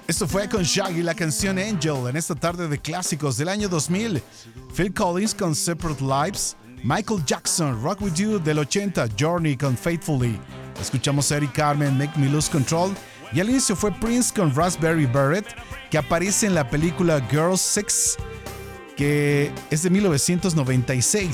Esto fue con Shaggy, la canción Angel, en esta tarde de clásicos del año 2000. Phil Collins con Separate Lives, Michael Jackson, Rock With You del 80, Journey con Faithfully. Escuchamos a Eric Carmen, Make Me Lose Control. Y al inicio fue Prince con Raspberry Beret, que aparece en la película Girls 6, que es de 1996.